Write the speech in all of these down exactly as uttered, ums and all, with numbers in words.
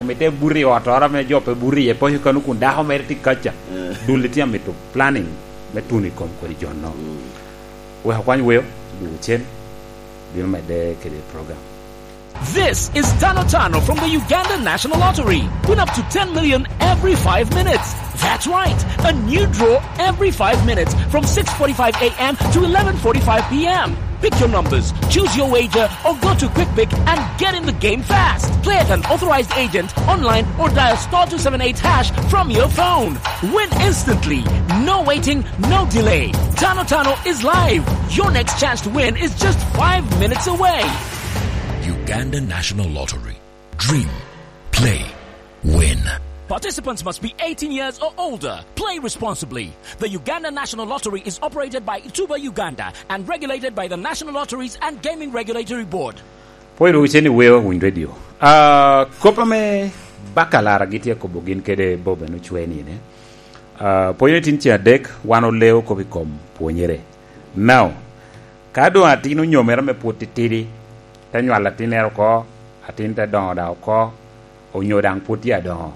mete buri otora me jope buri e poi kanu kunda ho merti kacha dulitia meto planning metuni kom ko jonno we hakwan we du chen bil me de kede program. This is Tano Tano from the Uganda National Lottery. Win up to ten million every five minutes. That's right, a new draw every five minutes from six forty-five a.m. to eleven forty-five p.m. Pick your numbers, choose your wager, or go to QuickPick and get in the game fast. Play at an authorized agent, online, or dial star two seven eight hash from your phone. Win instantly. No waiting, no delay. Tano Tano is live. Your next chance to win is just five minutes away. Uganda National Lottery. Dream. Play. Win. Participants must be eighteen years or older. Play responsibly. The Uganda National Lottery is operated by Ituba Uganda and regulated by the National Lotteries and Gaming Regulatory Board. Poi ru cheni wewa win radio. Uh, kopame bakalara gitia ko bogin kede bobe no chweni ne. Uh, poi tinchi adek wano leo ko bikom puonyere. Now, kado atino nyomera me potitiri tanywala tinero ko atinta don da ko onyodang putia don.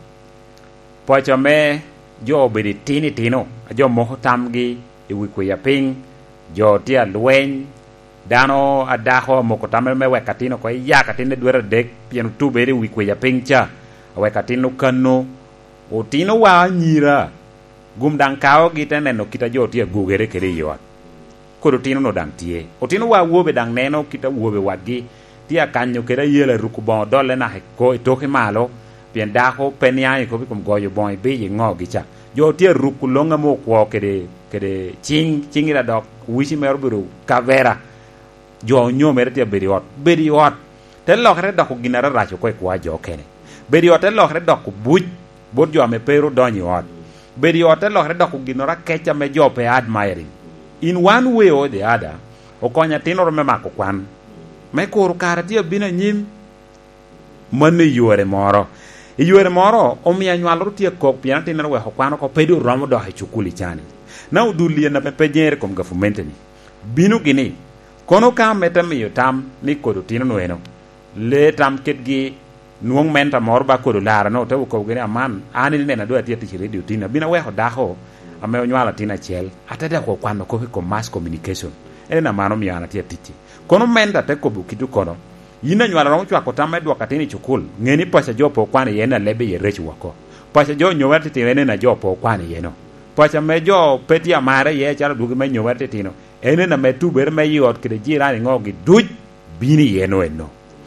Pocho me jo bedi tini tino jo mo tamgi e wiko ya ping jo tia lwen dano adaho mo ko tamel me wekatino ko ya katine dwere dek pien tu bedi wiko ya ping cha wekatino kanu o tino wa nyira gum dang kao gitene no kita jo tia gugere kere yo ko tino no dang tie o tino wa wobe dang neno kita wobe wagi tia kanyo kere yele rukubo dole na ko itoke malo pien dako penia ko bikom goyo boy be ngo gicha jo tie rukulonga mo ko kede kede ching chingira dok wishi merburu kavera jo nyomere tie beriot beriot te lokre dok ginara racho ko kwa jo kene beriot te lokre dok buj bod jo me pero donyi ot beriot te lokre dok ginora kecha me jo pe admiring in one way or the other okonya tinoro me mako kwan me kor karatia bina nyim mane yore moro Iyuere moro omia nywalro tie kok piana tinero we hokwano ko pedo romo do ha chukuli chani na udulie na pepejere kom gafumente ni binu gini kono ka meta mi tam ni kodo tinno eno le tam ketgi nuong menta morba kodo lara no te ko gini aman ani ne na do atia ti radio tina bina we ho daho ame nywala tina chel ateda ko kwano ko ko mass communication ene na mano mi ana tia titi kono menta te ko bukitu kono yina nywala ron chwa ko tamme dwa katini chukul ngeni pasha jopo kwani yena lebe ye rechi wako pasha jo nyowati tiwene na jopo kwani yeno pasha me jo peti amare ye chara dugi me nyowati tino ene na metu ber me yot kede jirani ngogi duj bini yeno eno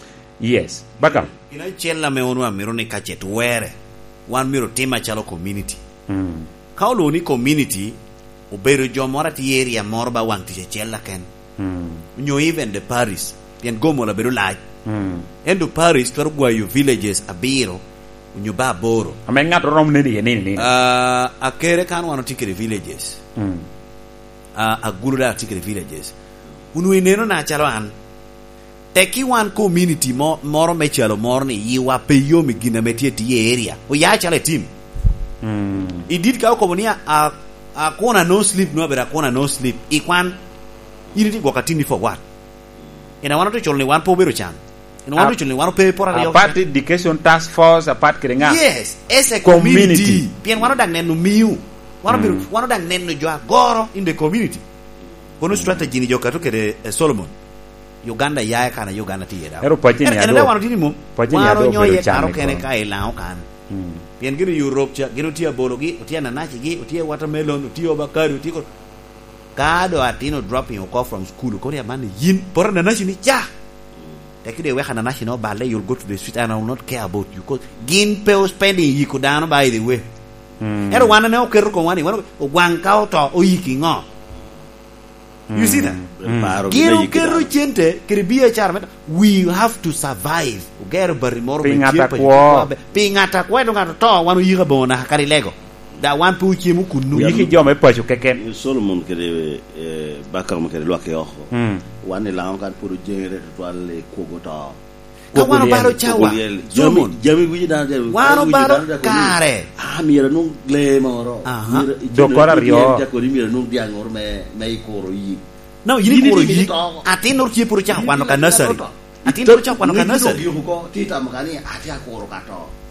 yes bakam ina chella me onwa miro ne kachet were wan miro tima chalo community mm kaulo ni community obero jo morati area morba wanti chella ken mm nyo even the Paris pien gomo la beru laj mm endo Paris twaro gwayo villages abiro unyuba boro amengat rom ne ni ni uh akere kan wano tikere villages mm uh agulura tikere villages unu ineno na chalo an teki wan community mo moro me chalo morni yiwa peyo mi gina metie ti area o ya chale team mm idit ka ko bonia a a kona no sleep no bera kona no sleep ikwan yini wakatini for what ina wana to cholni wan po bero chan ina wana to cholni wan pe pora yo part education task force apart krenga yes as a community, community. Pien wana dag nenu miu wana bero mm. wana dag nenu jo agoro in the community kono strategy ni joka to kede uh, Solomon Uganda ya kana Uganda ti yeda ero pajini ya do ena wana tini mo pajini ya do bero chan kene kai lao kan pien gino Europe cha gino tia bologi utia nanachi gi utia watermelon utia obakari utia kado atino dropping you call from school ko ya man yin por nanachi ni cha take the way nanachi no bale you'll go to the street and I will not care about you cause gin pay spending you could down by the way mm. ero wana no kero ko wani wana wan ka to o yiki ngo you see that mm. giro kero chente kribia charme we have to survive ugero bari moro be chepe pingata kwa ndo ngato to wanu yiga bona kari lego da wan pu chimu kunu yiki jome pacho keken Solomon kede eh bakar mo kede loke oho mm wane la on kan pour jengere to alle kogota ka wano baro chawa Solomon jami buji dan jami wano baro kare ah mira non gle moro mira dokora rio ja ko mira non diangor me me koro yi no yini koro yi ati nor chi pour cha wano ka nursery ati nor cha wano ka nursery ko tita makani ati akoro kato